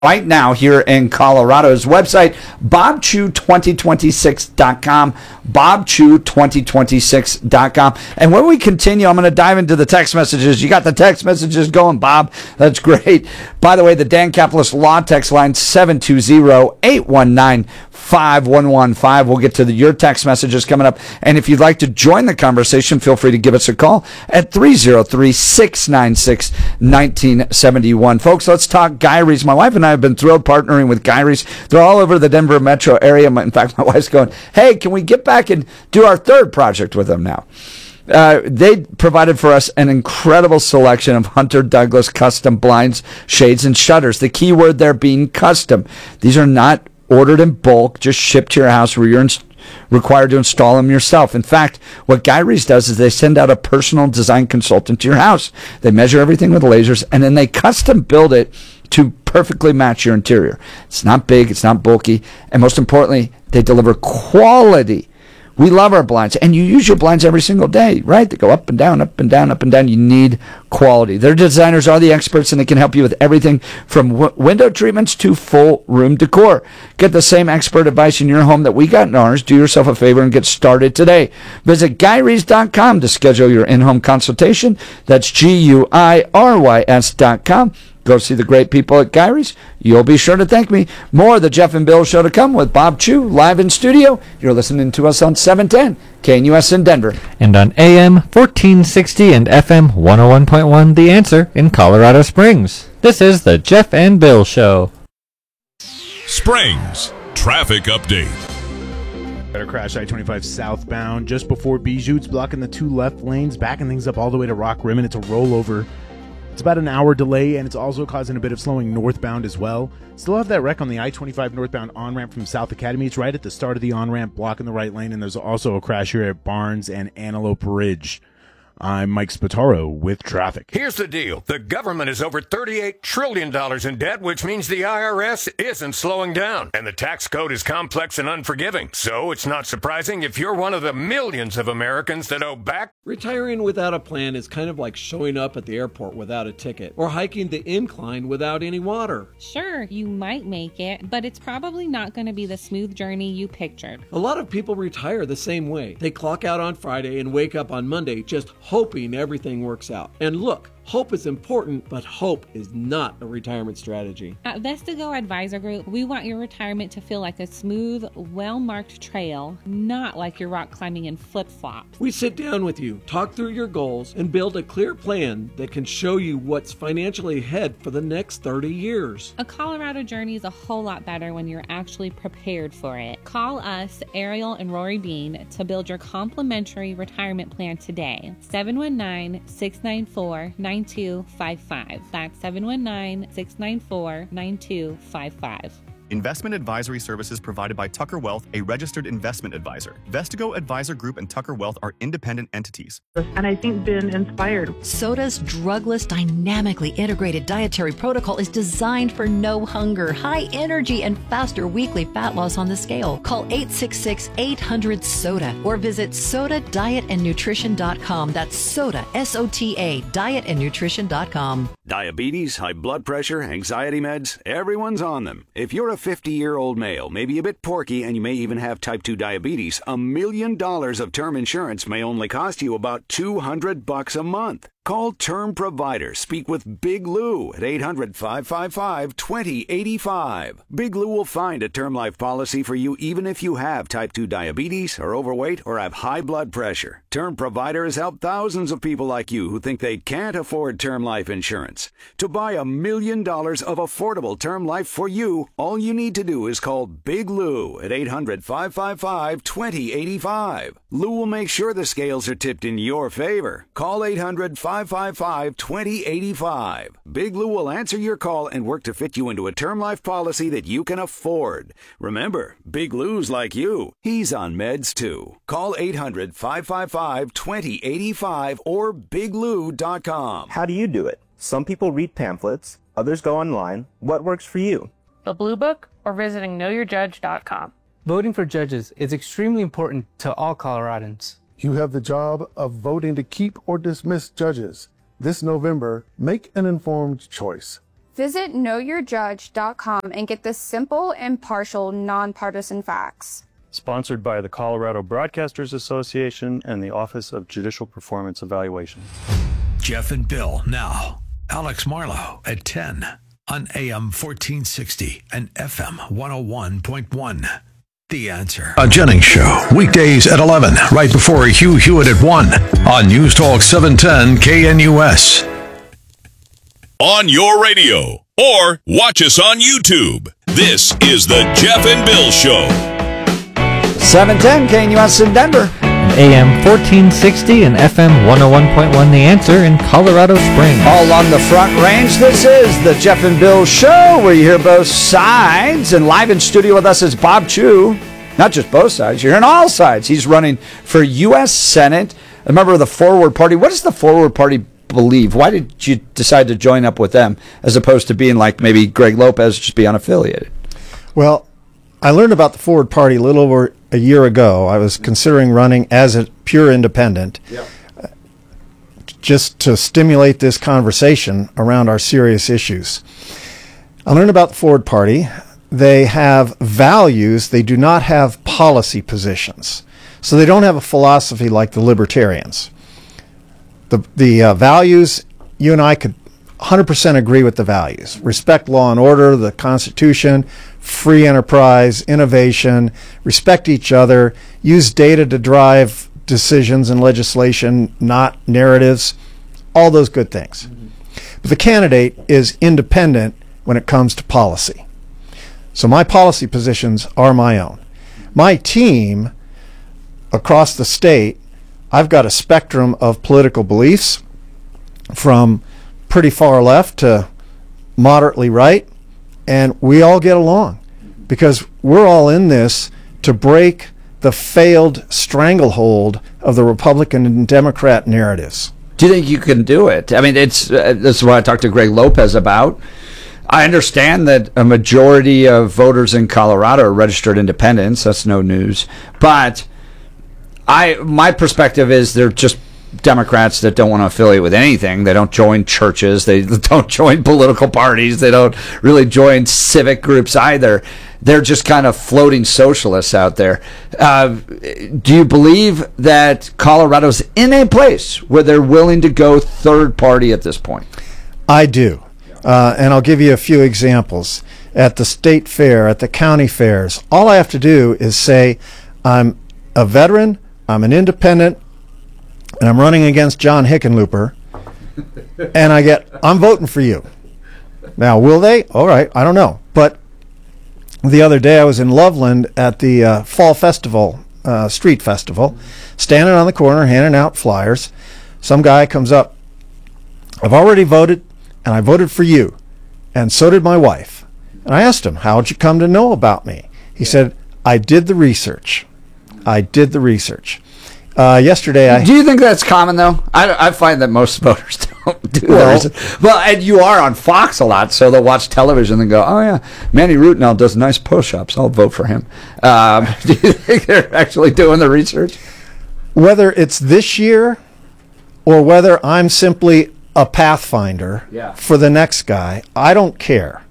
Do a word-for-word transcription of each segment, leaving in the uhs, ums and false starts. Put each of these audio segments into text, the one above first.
right now here in Colorado. His website, bob chew twenty twenty-six dot com, bob chew twenty twenty-six dot com. And when we continue, I'm going to dive into the text messages. You got the text messages going, Bob. That's great. By the way, the Dan Capitalist Law text line, seven two zero, eight one nine, five one one five. We'll get to the, your text messages coming up. And if you'd like to join the conversation, feel free to give us a call at three oh three, six nine six, one nine seven one. Folks, let's talk Guy Rees. My wife and I have been thrilled partnering with Guy Rees. They're all over the Denver metro area. In fact, my wife's going, hey, can we get back and do our third project with them now? Uh, they provided for us an incredible selection of Hunter Douglas custom blinds, shades, and shutters. The key word there being custom. These are not ordered in bulk, just shipped to your house where you're in, required to install them yourself. In fact, what Guy Rees does is they send out a personal design consultant to your house. They measure everything with lasers, and then they custom build it to perfectly match your interior. It's not big, it's not bulky, and most importantly, they deliver quality. We love our blinds, and you use your blinds every single day, right? They go up and down, up and down, up and down. You need quality. Their designers are the experts, and they can help you with everything from w- window treatments to full room decor. Get the same expert advice in your home that we got in ours. Do yourself a favor and get started today. Visit guy rees dot com to schedule your in-home consultation. That's G U I R Y S dot com. Go see the great people at Guy Rees. You'll be sure to thank me. More of the Jeff and Bill Show to come with Bob Chew live in studio. You're listening to us on seven ten K N U S in Denver. And on A M fourteen sixty and F M one oh one point one, The Answer in Colorado Springs. This is the Jeff and Bill Show. Springs Traffic Update. Better crash I twenty-five southbound just before Bijou's, blocking the two left lanes, backing things up all the way to Rock Rim, and it's a rollover. It's about an hour delay, and it's also causing a bit of slowing northbound as well. Still have that wreck on the I twenty-five northbound on-ramp from South Academy. It's right at the start of the on-ramp, blocking the right lane, and there's also a crash here at Barnes and Antelope Ridge. I'm Mike Spataro with traffic. Here's the deal. The government is over thirty-eight trillion dollars in debt, which means the I R S isn't slowing down. And the tax code is complex and unforgiving. So it's not surprising if you're one of the millions of Americans that owe back. Retiring without a plan is kind of like showing up at the airport without a ticket or hiking the incline without any water. Sure, you might make it, but it's probably not going to be the smooth journey you pictured. A lot of people retire the same way. They clock out on Friday and wake up on Monday just hoping everything works out. And look, hope is important, but hope is not a retirement strategy. At Vestigo Advisor Group, we want your retirement to feel like a smooth, well-marked trail, not like you're rock climbing in flip-flops. We sit down with you, talk through your goals, and build a clear plan that can show you what's financially ahead for the next thirty years. A Colorado journey is a whole lot better when you're actually prepared for it. Call us, Ariel and Rory Bean, to build your complimentary retirement plan today. seven one nine, six nine four, nine two five five. That's seven one nine, six nine four, nine two five five. Investment advisory services provided by Tucker Wealth, a registered investment advisor. Vestigo Advisor Group and Tucker Wealth are independent entities. And I think been inspired. SOTA's drugless, dynamically integrated dietary protocol is designed for no hunger, high energy, and faster weekly fat loss on the scale. Call eight six six, eight hundred, SOTA or visit soda diet and nutrition dot com. That's SOTA, S O T A, diet and nutrition dot com. Diabetes, high blood pressure, anxiety meds, everyone's on them. If you're a fifty-year-old male, maybe a bit porky, and you may even have type two diabetes, a million dollars of term insurance may only cost you about two hundred bucks a month. Call Term Provider. Speak with Big Lou at eight hundred, five five five, two zero eight five. Big Lou will find a term life policy for you even if you have type two diabetes, are overweight, or have high blood pressure. Term Provider has helped thousands of people like you who think they can't afford term life insurance. To buy a million dollars of affordable term life for you, all you need to do is call Big Lou at eight hundred, five five five, two zero eight five. Lou will make sure the scales are tipped in your favor. Call eight hundred, five five five, two zero eight five. Big Lou will answer your call and work to fit you into a term life policy that you can afford. Remember, Big Lou's like you. He's on meds too. Call eight hundred, five five five, two zero eight five or big lou dot com. How do you do it? Some people read pamphlets, others go online. What works for you? The Blue Book or visiting know your judge dot com. Voting for judges is extremely important to all Coloradans. You have the job of voting to keep or dismiss judges. This November, make an informed choice. Visit know your judge dot com and get the simple, impartial, nonpartisan facts. Sponsored by the Colorado Broadcasters Association and the Office of Judicial Performance Evaluation. Jeff and Bill now. Alex Marlowe at ten on A M fourteen sixty and F M one oh one point one. The Answer. A Jennings Show, weekdays at eleven, right before Hugh Hewitt at one on News Talk seven ten K N U S. On your radio or watch us on YouTube. This is the Jeff and Bill Show. seven ten K N U S in Denver. A M fourteen sixty and F M one oh one point one, The Answer in Colorado Springs. All along the Front Range, this is the Jeff and Bill Show, where you hear both sides. And live in studio with us is Bob Chew. Not just both sides, you're hearing all sides. He's running for U S Senate, a member of the Forward Party. What does the Forward Party believe? Why did you decide to join up with them as opposed to being like maybe Greg Lopez, just be unaffiliated? Well, I learned about the Forward Party a little over a year ago. I was considering running as a pure independent, yep. uh, just to stimulate this conversation around our serious issues. I learned about the Forward Party. They have values. They do not have policy positions. So they don't have a philosophy like the libertarians. The, the uh, values, you and I could one hundred percent agree with the values. Respect law and order, the Constitution, free enterprise, innovation, respect each other, use data to drive decisions and legislation, not narratives, all those good things. Mm-hmm. But the candidate is independent when it comes to policy. So my policy positions are my own. My team across the state, I've got a spectrum of political beliefs from pretty far left to moderately right, and we all get along because we're all in this to break the failed stranglehold of the Republican and Democrat narratives. Do you think you can do it? I mean, it's uh, this is what I talked to Greg Lopez about. I understand that a majority of voters in Colorado are registered independents. That's no news. But I, my perspective is they're just Democrats that don't want to affiliate with anything. They don't join churches. They don't join political parties. They don't really join civic groups either. They're just kind of floating socialists out there. Uh, do you believe that Colorado's in a place where they're willing to go third party at this point? I do. Uh, and I'll give you a few examples. At the state fair, at the county fairs, all I have to do is say, I'm a veteran, I'm an independent, and I'm running against John Hickenlooper, and I get, I'm voting for you. Now, will they? All right, I don't know. But the other day I was in Loveland at the uh, Fall Festival, uh, Street Festival, standing on the corner handing out flyers. Some guy comes up, I've already voted, and I voted for you, and so did my wife. And I asked him, how'd you come to know about me? He said, I did the research. I did the research. Uh, yesterday, I... Do you think that's common, though? I, I find that most voters don't do well, that. Well, and you are on Fox a lot, so they'll watch television and go, oh, yeah, Manny Rutnell does nice push-ups. I'll vote for him. Um, do you think they're actually doing the research? Whether it's this year or whether I'm simply a pathfinder yeah. for the next guy, I don't care.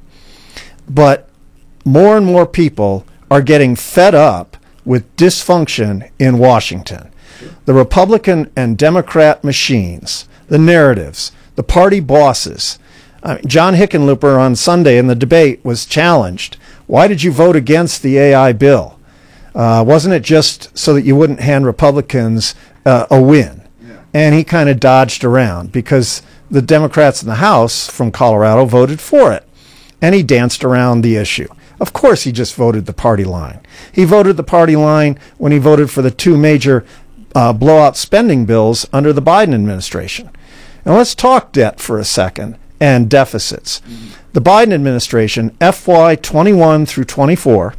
But more and more people are getting fed up with dysfunction in Washington. The Republican and Democrat machines, the narratives, the party bosses. I mean, John Hickenlooper on Sunday in the debate was challenged. Why did you vote against the A I bill? Uh, wasn't it just so that you wouldn't hand Republicans uh, a win? Yeah. And he kind of dodged around because the Democrats in the House from Colorado voted for it. And he danced around the issue. Of course he just voted the party line. He voted the party line when he voted for the two major uh, blowout spending bills under the Biden administration. Now let's talk debt for a second and deficits. Mm-hmm. The Biden administration, F Y twenty-one through twenty-four,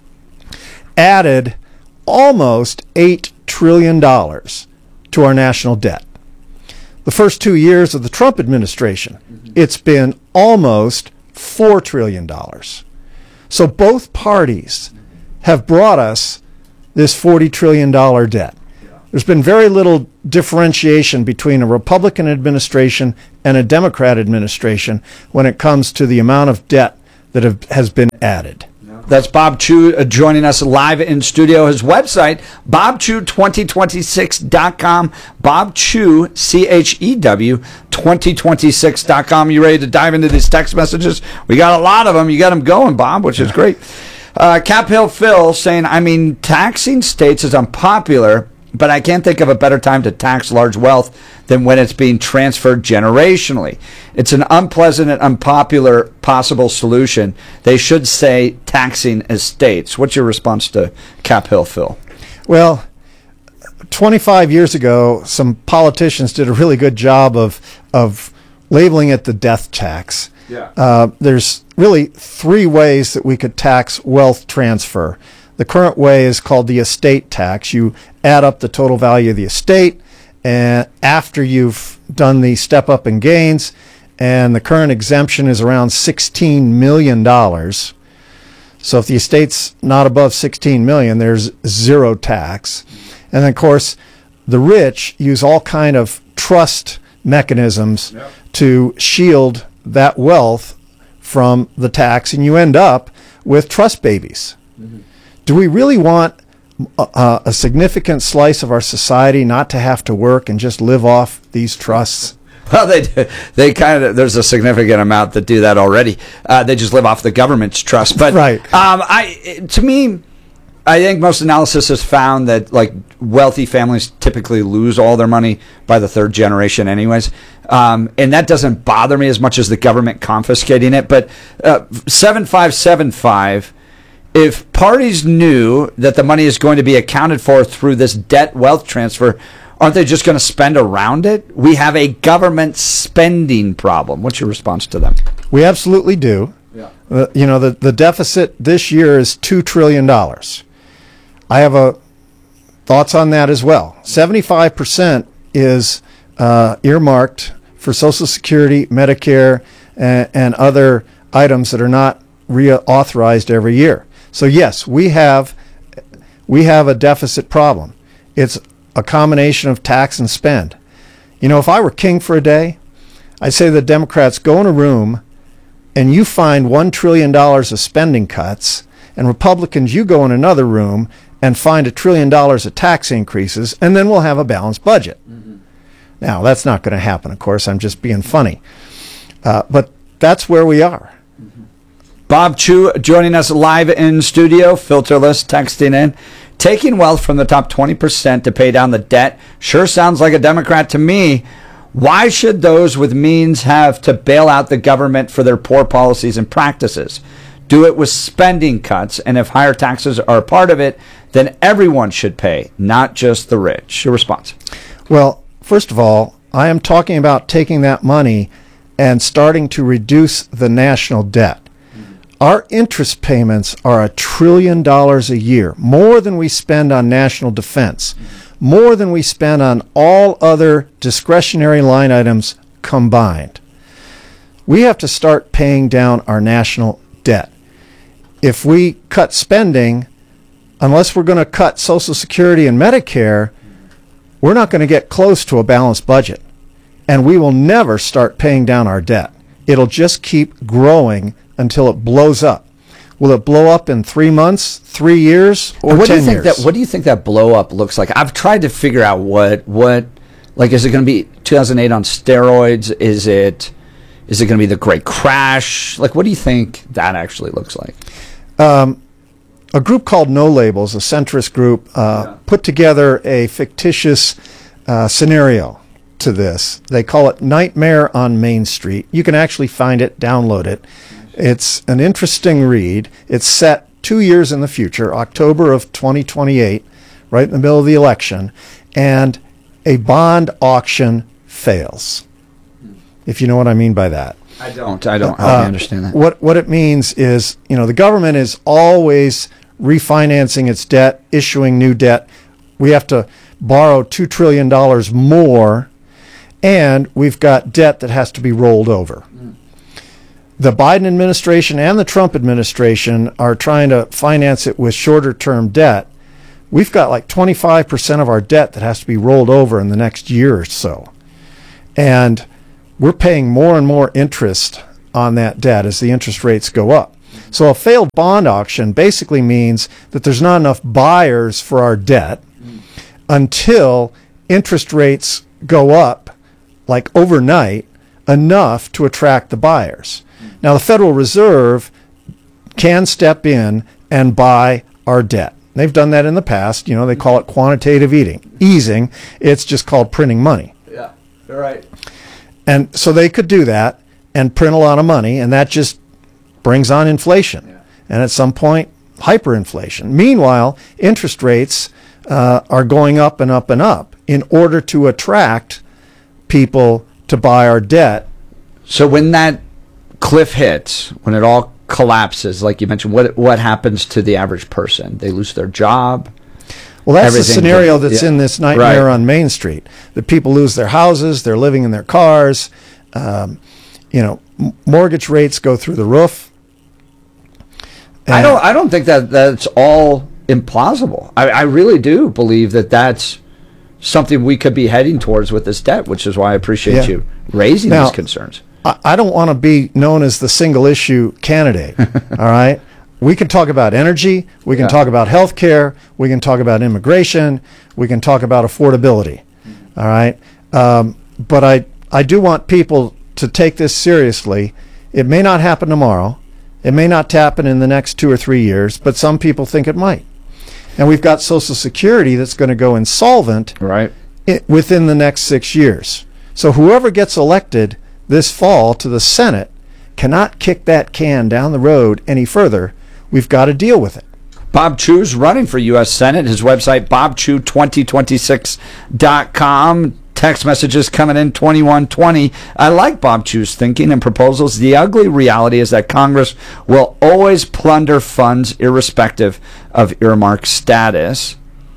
added almost eight trillion dollars to our national debt. The first two years of the Trump administration, mm-hmm. it's been almost four trillion dollars. So both parties have brought us this forty trillion dollars debt. There's been very little differentiation between a Republican administration and a Democrat administration when it comes to the amount of debt that have, has been added. That's Bob Chew uh, joining us live in studio. His website, bob chew twenty twenty-six dot com. Bob Chew, C H E W, twenty twenty-six dot com. You ready to dive into these text messages? We got a lot of them. You got them going, Bob, which is great. Uh, Cap Hill Phil saying, I mean, taxing states is unpopular, but I can't think of a better time to tax large wealth than when it's being transferred generationally. It's an unpleasant and unpopular possible solution. They should say taxing estates. What's your response to Cap Hill Phil? Well, twenty-five years ago, some politicians did a really good job of of labeling it the death tax. Yeah. Uh, there's really three ways that we could tax wealth transfer. The current way is called the estate tax. You add up the total value of the estate and after you've done the step up in gains, and the current exemption is around sixteen million dollars. So if the estate's not above sixteen million dollars, there's zero tax. And then, of course, the rich use all kind of trust mechanisms yep. to shield that wealth from the tax, and you end up with trust babies. Mm-hmm. Do we really want a, a significant slice of our society not to have to work and just live off these trusts? Well, they do. They kind of there's a significant amount that do that already. Uh, they just live off the government's trust. But right. um, I to me, I think most analysis has found that like wealthy families typically lose all their money by the third generation, anyways, um, and that doesn't bother me as much as the government confiscating it. But uh, seven five seven five. If parties knew that the money is going to be accounted for through this debt wealth transfer, aren't they just going to spend around it? We have a government spending problem. What's your response to them? We absolutely do. Yeah. Uh, you know, the, the deficit this year is two trillion dollars. I have a thoughts on that as well. seventy-five percent is uh, earmarked for Social Security, Medicare, and, and other items that are not reauthorized every year. So yes, we have we have a deficit problem. It's a combination of tax and spend. You know, if I were king for a day, I'd say to the Democrats, go in a room and you find one trillion dollars of spending cuts, and Republicans, you go in another room and find a trillion dollars of tax increases, and then we'll have a balanced budget. Mm-hmm. Now, that's not going to happen, of course. I'm just being funny. Uh, but that's where we are. Bob Chew joining us live in studio, filterless, texting in. Taking wealth from the top twenty percent to pay down the debt sure sounds like a Democrat to me. Why should those with means have to bail out the government for their poor policies and practices? Do it with spending cuts, and if higher taxes are a part of it, then everyone should pay, not just the rich. Your response? Well, first of all, I am talking about taking that money and starting to reduce the national debt. Our interest payments are a trillion dollars a year, more than we spend on national defense, more than we spend on all other discretionary line items combined. We have to start paying down our national debt. If we cut spending, unless we're going to cut Social Security and Medicare, we're not going to get close to a balanced budget. And we will never start paying down our debt. It'll just keep growing until it blows up. Will it blow up in three months, three years, or what ten do you think years? That, what do you think that blow up looks like? I've tried to figure out what what like is it going to be two thousand eight on steroids? Is it is it going to be the Great Crash? Like, what do you think that actually looks like? Um, a group called No Labels, a centrist group, uh, yeah. put together a fictitious uh, scenario to this. They call it Nightmare on Main Street. You can actually find it, download it. It's an interesting read. It's set two years in the future, October of twenty twenty-eight, right in the middle of the election, and a bond auction fails. If you know what I mean by that. I don't. I don't. Uh, I understand that. What what it means is, you know, the government is always refinancing its debt, issuing new debt. We have to borrow two trillion dollars more, and we've got debt that has to be rolled over. Mm. The Biden administration and the Trump administration are trying to finance it with shorter term debt. We've got like twenty-five percent of our debt that has to be rolled over in the next year or so. And we're paying more and more interest on that debt as the interest rates go up. So a failed bond auction basically means that there's not enough buyers for our debt until interest rates go up, like overnight, enough to attract the buyers. Now, the Federal Reserve can step in and buy our debt. They've done that in the past. You know, they call it quantitative eating, easing. It's just called printing money. Yeah, you're right. And so they could do that and print a lot of money, and that just brings on inflation. Yeah. And at some point, hyperinflation. Meanwhile, interest rates uh, are going up and up and up in order to attract people to buy our debt. So when that cliff hits, when it all collapses, like you mentioned, what what happens to the average person? They lose their job. Well, that's the scenario goes, that's yeah. in this Nightmare right. on Main Street. The people lose their houses, they're living in their cars, um, you know, m- mortgage rates go through the roof. And I don't I don't think that that's all implausible. I, I really do believe that that's something we could be heading towards with this debt, which is why I appreciate Yeah. you raising Now, these concerns. I, I don't want to be known as the single issue candidate. All right. We can talk about energy. We can Yeah. talk about health care. We can talk about immigration. We can talk about affordability. All right. Um, but I, I do want people to take this seriously. It may not happen tomorrow. It may not happen in the next two or three years, but some people think it might. And we've got Social Security that's going to go insolvent right. i- within the next six years. So whoever gets elected this fall to the Senate cannot kick that can down the road any further. We've got to deal with it. Bob Chu's running for U S Senate. His website, bob chu twenty twenty-six dot com. Text messages coming in twenty-one twenty. I like Bob Chu's thinking and proposals. The ugly reality is that Congress will always plunder funds irrespective of earmark status.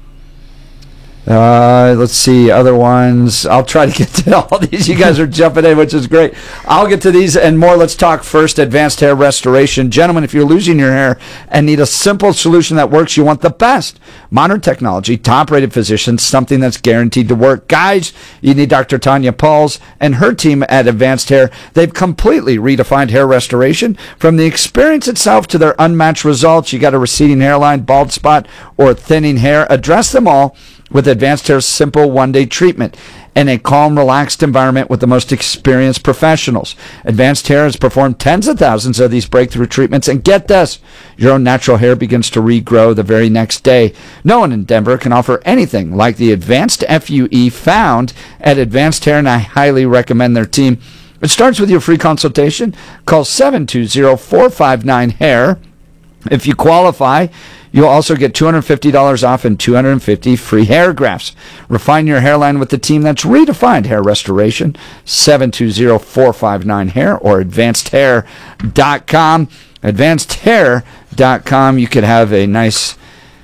Uh, let's see, other ones. I'll try to get to all these. You guys are jumping in, which is great. I'll get to these and more. Let's talk first advanced hair restoration. Gentlemen, if you're losing your hair and need a simple solution that works, you want the best. Modern technology, top-rated physicians, something that's guaranteed to work. Guys, you need Doctor Tanya Pauls and her team at Advanced Hair. They've completely redefined hair restoration. From the experience itself to their unmatched results, you got a receding hairline, bald spot, or thinning hair, address them all with Advanced Hair's simple one-day treatment in a calm, relaxed environment with the most experienced professionals. Advanced Hair has performed tens of thousands of these breakthrough treatments, and get this, your own natural hair begins to regrow the very next day. No one in Denver can offer anything like the advanced F U E found at Advanced Hair, and I highly recommend their team. It starts with your free consultation. Call seven two zero, four five nine, hair. If you qualify, you'll also get two hundred fifty dollars off and two hundred fifty free hair grafts. Refine your hairline with the team that's redefined hair restoration. seven two zero, four five nine, hair or advanced hair dot com. advanced hair dot com. You could have a nice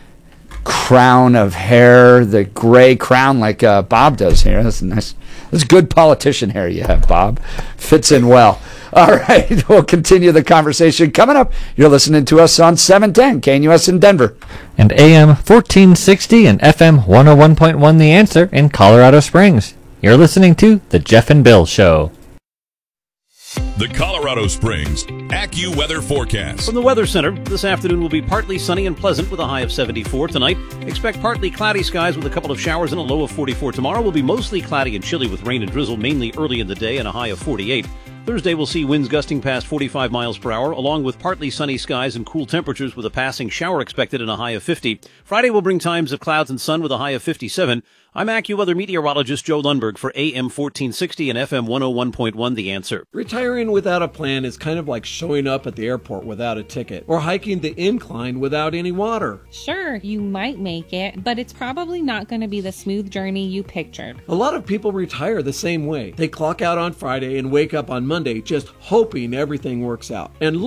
crown of hair, the gray crown like uh, Bob does here. That's nice. That's good politician hair you have, Bob. Fits in well. All right, we'll continue the conversation. Coming up, you're listening to us on seven ten K N U S in Denver. And A M fourteen sixty and F M one oh one point one The Answer in Colorado Springs. You're listening to The Jeff and Bill Show. The Colorado Springs AccuWeather forecast. From the Weather Center, this afternoon will be partly sunny and pleasant with a high of seventy-four. Tonight, expect partly cloudy skies with a couple of showers and a low of forty-four. Tomorrow will be mostly cloudy and chilly with rain and drizzle mainly early in the day and a high of forty-eight. Thursday will see winds gusting past forty-five miles per hour, along with partly sunny skies and cool temperatures with a passing shower expected and a high of fifty. Friday will bring times of clouds and sun with a high of fifty-seven. I'm AccuWeather meteorologist Joe Lundberg for A M fourteen sixty and F M one oh one point one The Answer. Retiring without a plan is kind of like showing up at the airport without a ticket or hiking the incline without any water. Sure, you might make it, but it's probably not going to be the smooth journey you pictured. A lot of people retire the same way. They clock out on Friday and wake up on Monday just hoping everything works out. And look,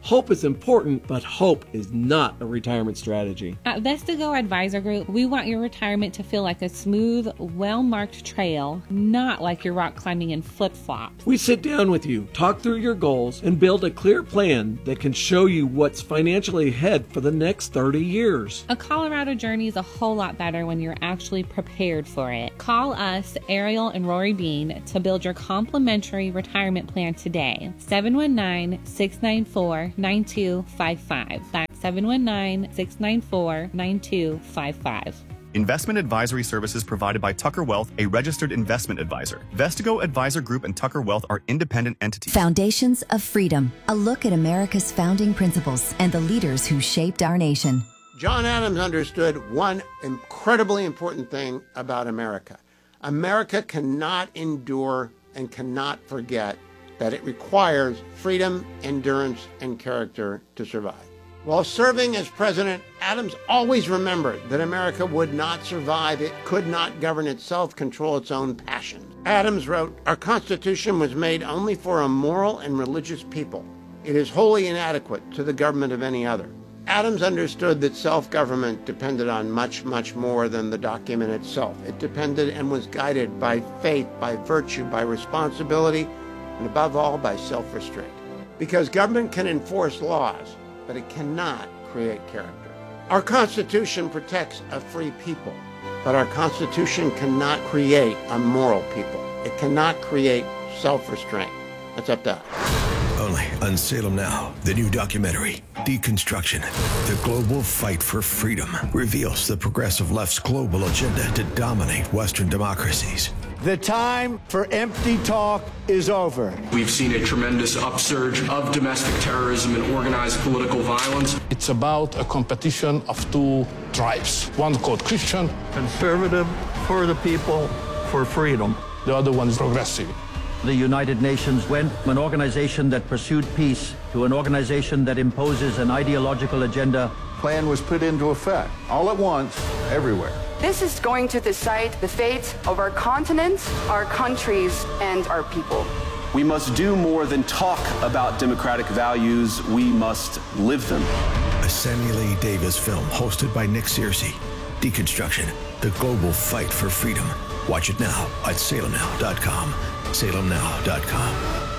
hope is important, but hope is not a retirement strategy. At Vestigo Advisor Group, we want your retirement to feel like a smooth, well-marked trail, not like you're rock climbing in flip-flops. We sit down with you, talk through your goals, and build a clear plan that can show you what's financially ahead for the next thirty years. A Colorado journey is a whole lot better when you're actually prepared for it. Call us, Ariel and Rory Bean, to build your complimentary retirement plan today. seven one nine, six nine four, nine two five five. That's seven one nine, six nine four, nine two five five. Investment advisory services provided by Tucker Wealth, a registered investment advisor. Vestigo Advisor Group and Tucker Wealth are independent entities. Foundations of Freedom, a look at America's founding principles and the leaders who shaped our nation. John Adams understood one incredibly important thing about America. America cannot endure and cannot forget that it requires freedom, endurance, and character to survive. While serving as president, Adams always remembered that America would not survive, it could not govern itself, control its own passions. Adams wrote, "Our Constitution was made only for a moral and religious people. It is wholly inadequate to the government of any other." Adams understood that self-government depended on much, much more than the document itself. It depended and was guided by faith, by virtue, by responsibility, and above all, by self-restraint. Because government can enforce laws, but it cannot create character. Our Constitution protects a free people, but our Constitution cannot create a moral people. It cannot create self-restraint. That's up to us. Only on Salem Now, the new documentary, Deconstruction, the global fight for freedom, reveals the progressive left's global agenda to dominate Western democracies. The time for empty talk is over. We've seen a tremendous upsurge of domestic terrorism and organized political violence. It's about a competition of two tribes. One called Christian. Conservative for the people, for freedom. The other one is progressive. The United Nations went from an organization that pursued peace to an organization that imposes an ideological agenda. Plan was put into effect, all at once, everywhere. This is going to decide the fate of our continent, our countries, and our people. We must do more than talk about democratic values. We must live them. A Samuel A. Davis film hosted by Nick Searcy. Deconstruction, the global fight for freedom. Watch it now at salem now dot com. salem now dot com.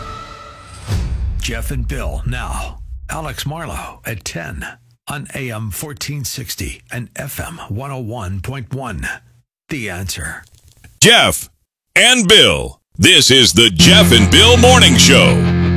Jeff and Bill now. Alex Marlowe at ten on A M fourteen sixty and F M one oh one point one. The Answer. Jeff and Bill. This is the Jeff and Bill Morning Show.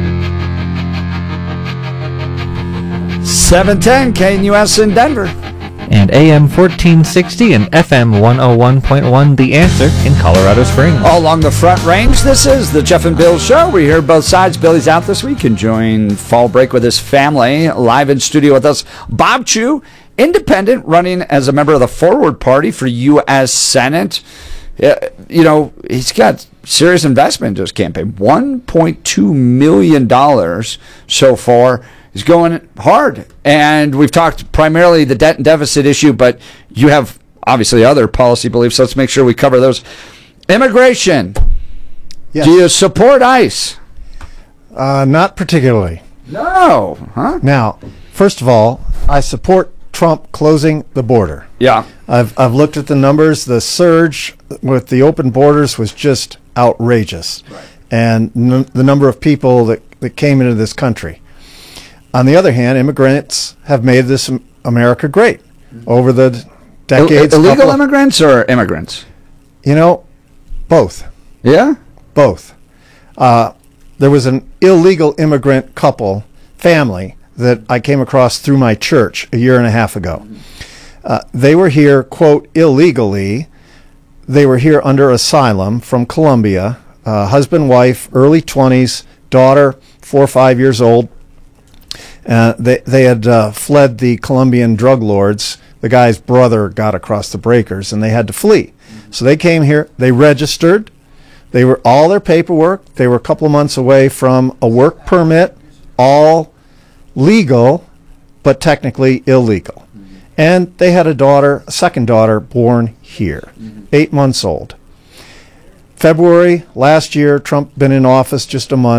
seven ten K N U S in Denver. And A M fourteen sixty and F M one oh one point one, The Answer in Colorado Springs. All along the Front Range, this is the Jeff and Bill Show. We hear both sides. Billy's out this week, enjoying fall break with his family. Live in studio with us, Bob Chew, independent, running as a member of the Forward Party for U S Senate. Uh, you know, he's got serious investment into his campaign, one point two million dollars so far. He's going hard, and we've talked primarily the debt and deficit issue, but you have obviously other policy beliefs, so let's make sure we cover those. Immigration. Yes. Do you support ICE? Uh, not particularly. No. Huh? Now, first of all, I support Trump closing the border. Yeah. I've I've looked at the numbers. The surge with the open borders was just outrageous, right. and n- the number of people that, that came into this country. On the other hand, immigrants have made this America great over the decades. Ill- illegal couple, immigrants or immigrants? You know, both. Yeah? Both. Uh, there was an illegal immigrant couple, family, that I came across through my church a year and a half ago. Uh, they were here, quote, illegally. They were here under asylum from Colombia. Uh, husband, wife, early twenties, daughter, four or five years old. Uh, they they had uh, fled the Colombian drug lords. The guy's brother got across the breakers, and they had to flee. So they came here. They registered. They were all their paperwork. They were a couple of months away from a work permit, all legal, but technically illegal. And they had a daughter, a second daughter, born here, eight months old. February last year, Trump been in office just a month.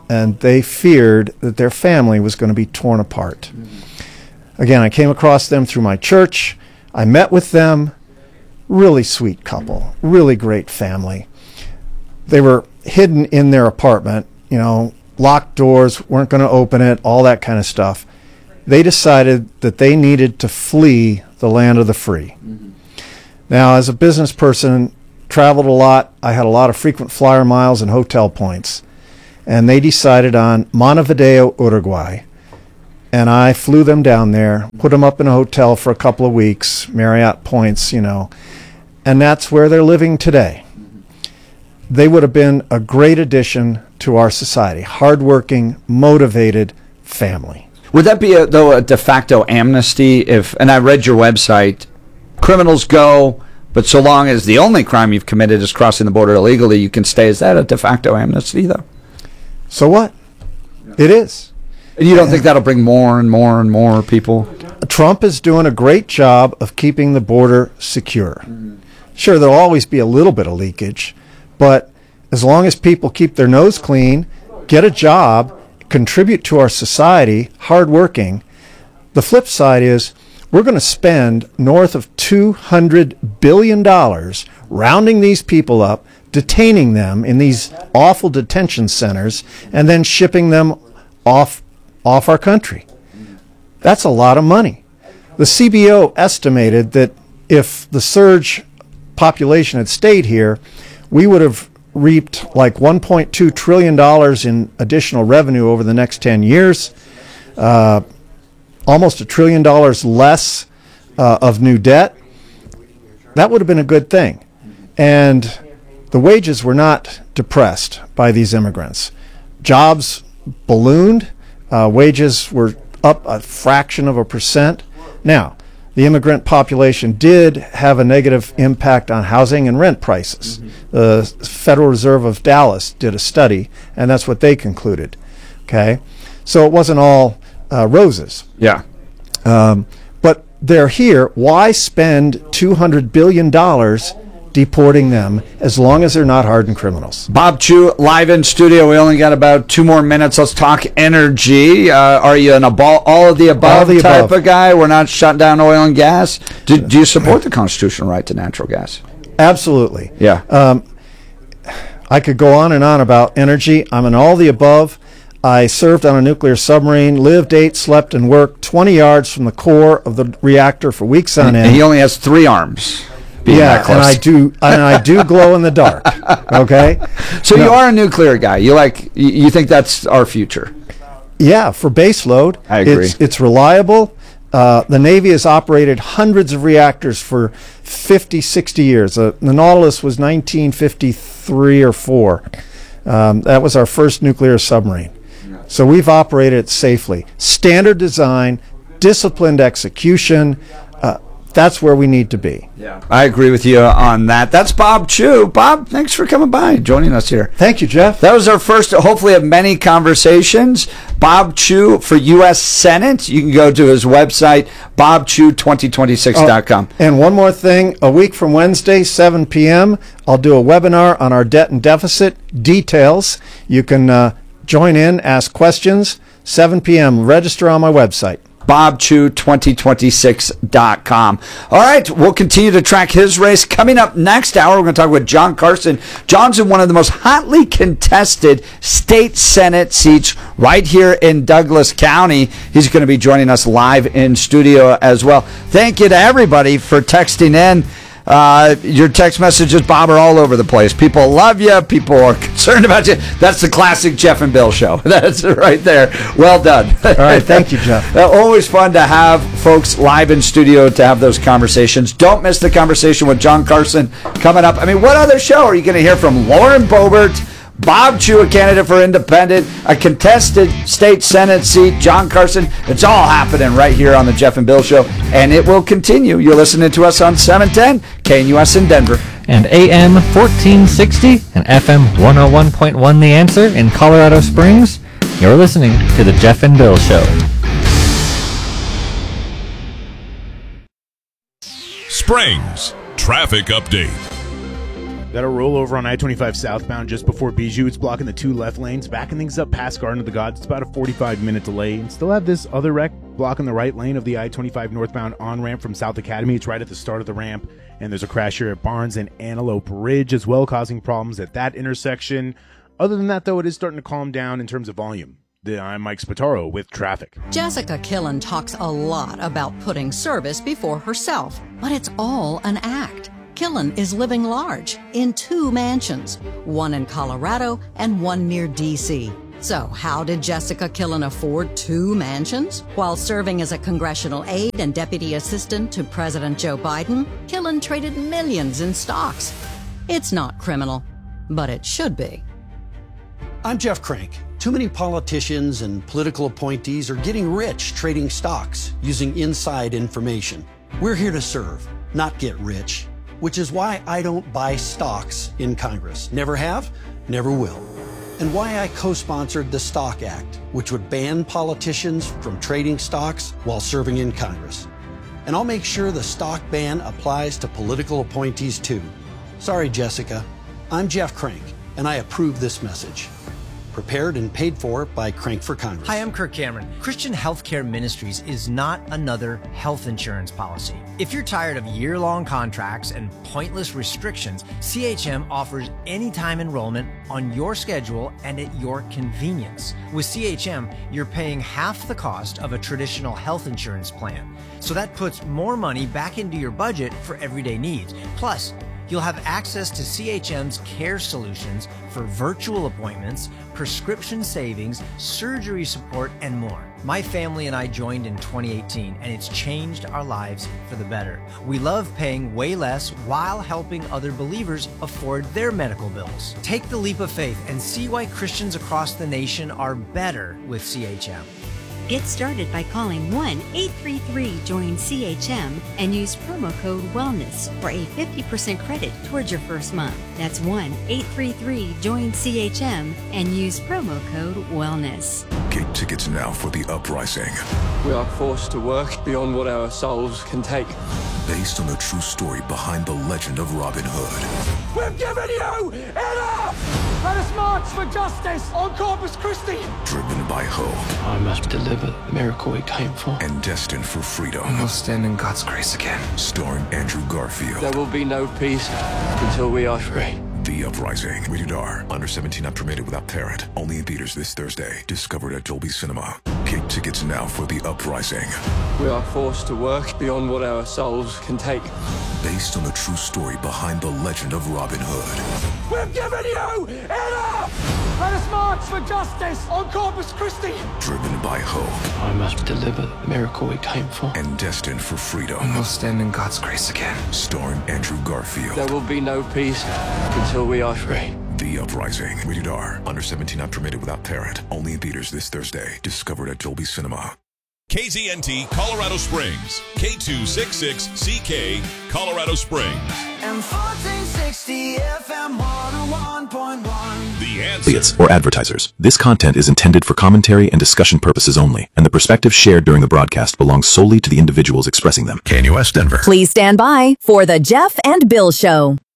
and they feared that their family was going to be torn apart. Again, I came across them through my church. I met with them. Really sweet couple, really great family. They were hidden in their apartment, you know, locked doors, weren't going to open it, all that kind of stuff. They decided that they needed to flee the land of the free. Mm-hmm. Now, as a business person, traveled a lot. I had a lot of frequent flyer miles and hotel points. And they decided on Montevideo, Uruguay. And I flew them down there, put them up in a hotel for a couple of weeks, Marriott points, you know. And that's where they're living today. They would have been a great addition to our society. Hardworking, motivated family. Would that be, a, though, a de facto amnesty? If, and I read your website, criminals go, but so long as the only crime you've committed is crossing the border illegally, you can stay. Is that a de facto amnesty, though? So what? It is. And you don't think that'll bring more and more and more people? Trump is doing a great job of keeping the border secure. Mm-hmm. Sure, there'll always be a little bit of leakage, but as long as people keep their nose clean, get a job, contribute to our society, hardworking, the flip side is we're going to spend north of two hundred billion dollars rounding these people up, detaining them in these awful detention centers, and then shipping them off off our country. That's a lot of money. The C B O estimated that if the surge population had stayed here, we would have reaped like one point two trillion dollars in additional revenue over the next ten years, uh, almost a trillion dollars less uh, of new debt. That would have been a good thing. And the wages were not depressed by these immigrants. Jobs ballooned. Uh, wages were up a fraction of a percent. Now, the immigrant population did have a negative impact on housing and rent prices. Mm-hmm. The Federal Reserve of Dallas did a study, and that's what they concluded. Okay, so it wasn't all uh, roses. Yeah. Um, but they're here. Why spend two hundred billion dollars deporting them as long as they're not hardened criminals? Bob Chew, live in studio. We only got about two more minutes. Let's talk energy. Uh, are you an abo- all of the above the type above. of guy? We're not shutting down oil and gas. Do, do you support the constitutional right to natural gas? Absolutely. Yeah. Um, I could go on and on about energy. I'm an all the above. I served on a nuclear submarine, lived, ate, slept, and worked twenty yards from the core of the reactor for weeks on end. And he only has three arms. Yeah, and I do, and I do glow in the dark. Okay, so no. You are a nuclear guy. You like, you think that's our future? Yeah, for base load, I agree. It's, it's reliable. Uh, the Navy has operated hundreds of reactors for fifty, sixty years. Uh, the Nautilus was nineteen fifty-three or four. Um, that was our first nuclear submarine. So we've operated it safely. Standard design, disciplined execution. Uh, That's where we need to be. Yeah, I agree with you on that. That's Bob Chew. Bob, thanks for coming by, joining us here. Thank you, Jeff. That was our first, hopefully, of many conversations. Bob Chew for U S Senate. You can go to his website, bob chew twenty twenty-six dot com. Oh, and one more thing. A week from Wednesday, seven p.m., I'll do a webinar on our debt and deficit details. You can uh, join in, ask questions. seven p.m. Register on my website. bob chew twenty twenty-six dot com. All right, we'll continue to track his race. Coming up next hour, we're going to talk with John Carson. John's in one of the most hotly contested state Senate seats right here in Douglas County. He's going to be joining us live in studio as well. Thank you to everybody for texting in. Uh, your text messages, Bob, are all over the place. People love you. People are concerned about you. That's the classic Jeff and Bill show. That's right there. Well done. All right. Thank you, Jeff. Uh, always fun to have folks live in studio to have those conversations. Don't miss the conversation with John Carson coming up. I mean, what other show are you going to hear from? Lauren Boebert, Bob Chew, a candidate for independent, a contested state Senate seat, John Carson. It's all happening right here on the Jeff and Bill Show, and it will continue. You're listening to us on seven ten K N U S in Denver. And A M fourteen sixty and F M one oh one point one The Answer in Colorado Springs. You're listening to the Jeff and Bill Show. Springs Traffic Update. Got a rollover on I twenty-five southbound just before Bijou. It's blocking the two left lanes, backing things up past Garden of the Gods. It's about a forty-five minute delay. And still have this other wreck blocking the right lane of the I twenty-five northbound on-ramp from South Academy. It's right at the start of the ramp. And there's a crash here at Barnes and Antelope Ridge as well, causing problems at that intersection. Other than that, though, it is starting to calm down in terms of volume. I'm Mike Spataro with traffic. Jessica Killen talks a lot about putting service before herself, but it's all an act. Killen is living large in two mansions, one in Colorado and one near D C. So how did Jessica Killen afford two mansions? While serving as a congressional aide and deputy assistant to President Joe Biden, Killen traded millions in stocks. It's not criminal, but it should be. I'm Jeff Crank. Too many politicians and political appointees are getting rich trading stocks using inside information. We're here to serve, not get rich, which is why I don't buy stocks in Congress. Never have, never will. And why I co-sponsored the Stock Act, which would ban politicians from trading stocks while serving in Congress. And I'll make sure the stock ban applies to political appointees too. Sorry, Jessica. I'm Jeff Crank, and I approve this message. Prepared and paid for by Crank for Congress. Hi, I'm Kirk Cameron. Christian Healthcare Ministries is not another health insurance policy. If you're tired of year-long contracts and pointless restrictions, C H M offers anytime enrollment on your schedule and at your convenience. With C H M, you're paying half the cost of a traditional health insurance plan. So that puts more money back into your budget for everyday needs. Plus, you'll have access to C H M's care solutions for virtual appointments, prescription savings, surgery support, and more. My family and I joined in twenty eighteen, and it's changed our lives for the better. We love paying way less while helping other believers afford their medical bills. Take the leap of faith and see why Christians across the nation are better with C H M. Get started by calling one eight three three join C H M and use promo code WELLNESS for a fifty percent credit towards your first month. That's one eight three three join C H M and use promo code WELLNESS. Get tickets now for The Uprising. We are forced to work beyond what our souls can take. Based on the true story behind the legend of Robin Hood. We've given you enough! Let us march for justice on Corpus Christi! Driven by hope. I must deliver the miracle we came for. And destined for freedom. We'll stand in God's grace again. Starring Andrew Garfield. There will be no peace until we are free. The Uprising. Rated R. Under seventeen, not permitted without parent. Only in theaters this Thursday. Discovered at Dolby Cinema. Get tickets now for The Uprising. We are forced to work beyond what our souls can take. Based on the true story behind the legend of Robin Hood. We've given you enough! Let us march for justice on Corpus Christi! Driven by hope. I must deliver the miracle we came for. And destined for freedom. And we'll stand in God's grace again. Starring Andrew Garfield. There will be no peace until we are free. The Uprising. Rated R. Under seventeen, not permitted without parent. Only in theaters this Thursday. Discovered at Dolby Cinema. K Z N T Colorado Springs. K two sixty-six C K Colorado Springs. And fourteen sixty F M one oh one point one. The Answer. Affiliates or advertisers. This content is intended for commentary and discussion purposes only, and the perspectives shared during the broadcast belong solely to the individuals expressing them. K N U S Denver. Please stand by for the Jeff and Bill Show.